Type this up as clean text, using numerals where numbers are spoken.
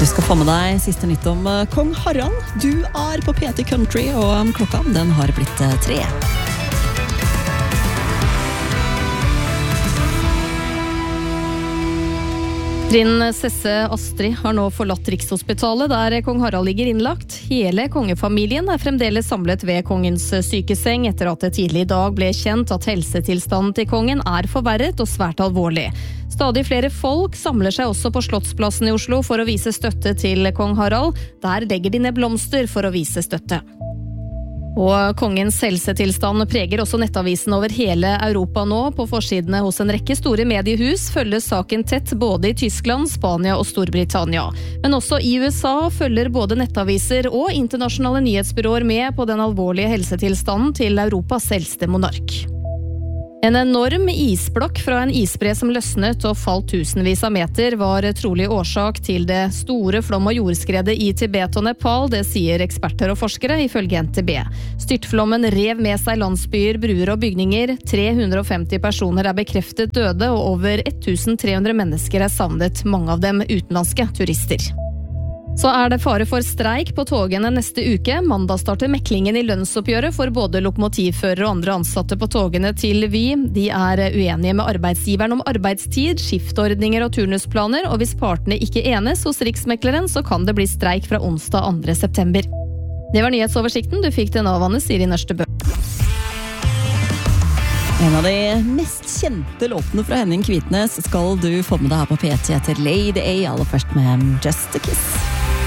Du skal få med deg siste nytt om Kong Harald. Du er på PT Country, og klokka den har blitt 3. Prinsesse Astrid har nå forlatt Rikshospitalet, der kong Harald ligger innlagt. Hele kongefamilien er fremdeles samlet ved kongens sykeseng, etter at det tidlig i dag ble kjent at helsetilstanden til kongen er forverret og svært alvorlig. Stadig flere folk samler seg også på Slottsplassen i Oslo for å vise støtte til kong Harald. Der legger de ned blomster for å vise støtte. Og kongens helsetilstand preger også nettavisen over hele Europa nå. På forsidene hos en rekke store mediehus følges saken tett både i Tyskland, Spania og Storbritannia. Men også i USA følger både nettaviser og internasjonale nyhetsbyråer med på den alvorlige helsetilstanden til Europas eldste monark. En enorm isblokk fra en isbre som løsnet og falt tusenvis av meter var trolig årsak til det store flom- og jordskredet i Tibet og Nepal, det sier eksperter og forskere ifølge NTB. Styrtflommen rev med seg landsbyer, bruer og bygninger. 350 personer er bekreftet døde, og over 1300 mennesker er savnet, mange av dem utenlandske turister. Så er det fare for streik på togene neste uke. Mandag starter meklingen i lønnsoppgjøret for både lokomotivførere og andre ansatte på togene til Vy. De er uenige med arbeidsgiveren om arbeidstid, skiftordninger og turnusplaner, og hvis partene ikke enes hos Riksmekleren, så kan det bli streik fra onsdag 2. september. Det var nyhetsoversikten. Du fikk den av Anne Siri Nørstebø. En av de mest kjente låtene fra Henning Kvitnes skal du få med deg her på PT etter Lady A, aller først med Just a Kiss.